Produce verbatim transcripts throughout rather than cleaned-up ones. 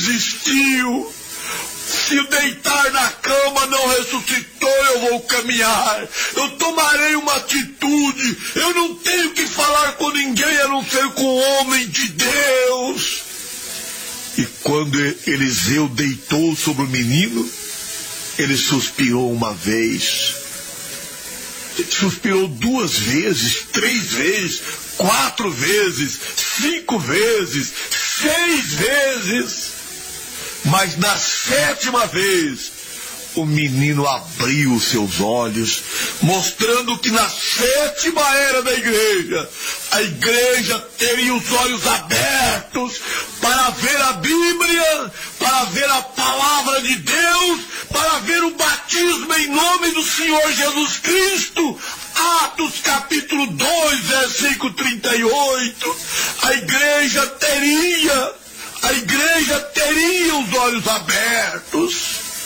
existiu. Se o deitar na cama não ressuscitou, eu vou caminhar. Eu tomarei uma atitude. Eu não tenho que falar com ninguém a não ser com o homem de Deus. E quando Eliseu deitou sobre o menino, ele suspirou uma vez. Ele suspirou duas vezes, três vezes, quatro vezes, cinco vezes, seis vezes. Mas na sétima vez, o menino abriu os seus olhos, mostrando que na sétima era da igreja, a igreja teria os olhos abertos para ver a Bíblia, para ver a palavra de Deus, para ver o batismo em nome do Senhor Jesus Cristo. Atos capítulo dois, versículo trinta e oito. A igreja teria, a igreja teria os olhos abertos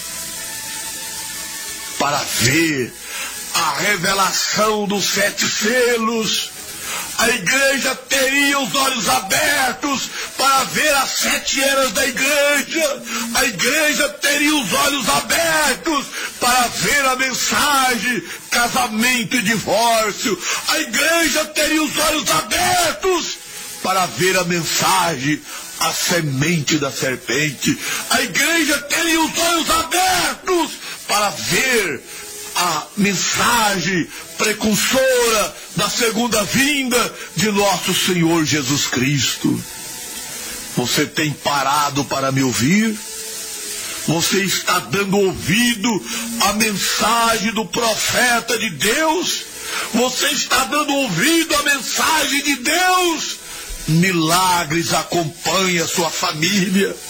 para ver a revelação dos sete selos. A igreja teria os olhos abertos para ver as sete eras da igreja. A igreja teria os olhos abertos para ver a mensagem casamento e divórcio. A igreja teria os olhos abertos para ver a mensagem a semente da serpente. A igreja teria os olhos abertos para ver a mensagem precursora da segunda vinda de nosso Senhor Jesus Cristo. Você tem parado para me ouvir? Você está dando ouvido à mensagem do profeta de Deus? Você está dando ouvido à mensagem de Deus? Milagres acompanham a sua família.